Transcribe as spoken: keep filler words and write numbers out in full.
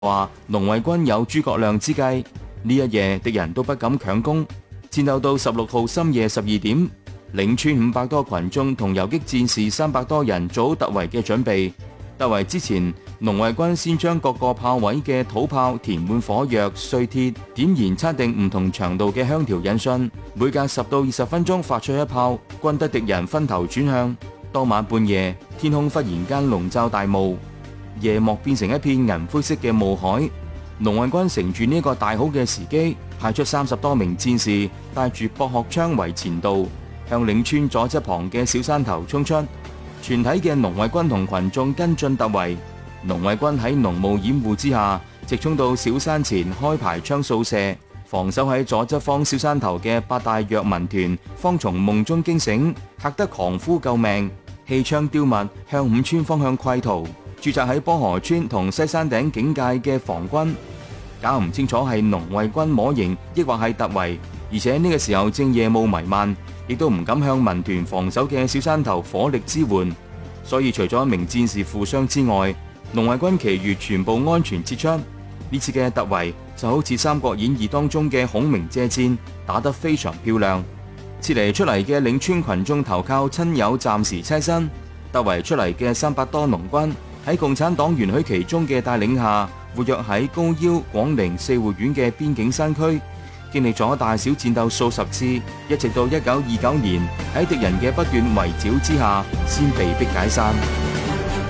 話農衛軍有諸葛亮之計，呢一夜敵人都不敢強攻。戰鬥到十六號深夜十二點，領村五百多群眾同游擊戰士三百多人做好突圍嘅準備。突圍之前，農衛軍先將各個炮位嘅土炮填滿火藥、碎鐵，點燃測定唔同長度嘅香條引信，每隔十到二十分鐘發出一炮，均得敵人分頭轉向。當晚半夜，天空忽然間籠罩大霧，夜幕變成一片銀灰色嘅霧海。農衛軍乘住呢個大好嘅時機，派出三十多名戰士，帶住薄殼槍為前導，向領村左側旁嘅小山頭衝出。全體嘅農衛軍同群眾跟進突圍，農衛軍喺濃霧掩護之下，直衝到小山前開排槍掃射。防守喺左側方小山頭嘅八大藥民團方從夢中驚醒，嚇得狂呼救命，氣槍刁物向五村方向潰逃。駐紮喺波河村同西山頂警戒嘅防軍搞唔清楚係農衛軍摸營抑或係突圍，而且呢個時候正夜霧彌漫，亦都唔敢向民團防守嘅小山頭火力支援，所以除咗一名戰士負傷之外，農衛軍其餘全部安全撤出。呢次嘅突圍就好似《三國演義》當中嘅孔明借箭，打得非常漂亮。撤離出嚟嘅領村群眾投靠親友，暫時棲身。突圍出嚟嘅三百多農軍喺共產黨員許其中嘅帶領下，活躍喺高腰、廣寧、四會縣嘅邊境山區，經歷咗大小戰鬥數十次，一直到一九二九年喺敵人嘅不斷圍剿之下，先被迫解散。